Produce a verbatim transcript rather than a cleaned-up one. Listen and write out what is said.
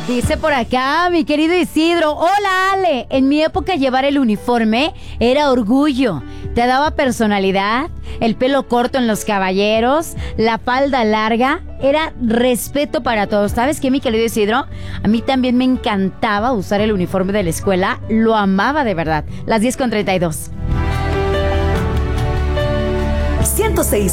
Dice por acá, mi querido Isidro. Hola, Ale. En mi época llevar el uniforme era orgullo. Te daba personalidad, el pelo corto en los caballeros, la falda larga. Era respeto para todos. ¿Sabes qué, mi querido Isidro? A mí también me encantaba usar el uniforme de la escuela. Lo amaba de verdad. Las diez con treinta y dos. ciento seis